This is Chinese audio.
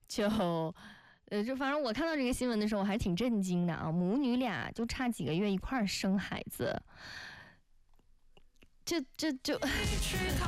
就反正我看到这个新闻的时候，我还挺震惊的啊！母女俩就差几个月一块儿生孩子，就